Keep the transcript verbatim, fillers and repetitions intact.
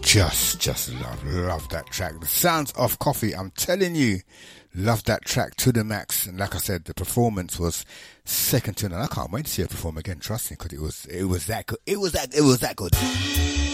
Just, just love, love that track. The Sounds of Coffee, I'm telling you, love that track to the max. And like I said, the performance was second to none. I can't wait to see her perform again, trust me, because it was, it was that good. It was that, it was that good.